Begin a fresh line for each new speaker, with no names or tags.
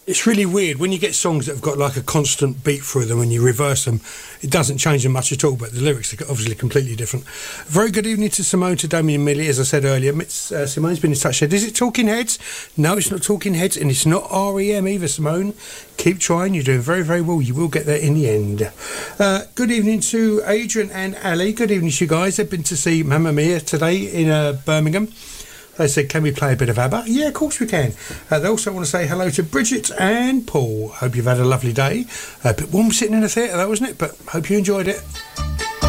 It's really weird when you get songs that have got like a constant beat through them and you reverse them. It doesn't change them much at all, but the lyrics are obviously completely different. Very good evening to Simone, to Damien Millie. As I said earlier, Simone's been in touch. Said, is it Talking Heads? No, it's not Talking Heads, and it's not REM either, Simone. Keep trying. You're doing very, very well. You will get there in the end. Good evening to Adrian and Ali. Good evening to you guys. They've been to see Mamma Mia today in Birmingham. They said, can we play a bit of ABBA? Yeah, of course we can. They also want to say hello to Bridget and Paul. Hope you've had a lovely day. A bit warm sitting in the theatre though, wasn't it? But hope you enjoyed it.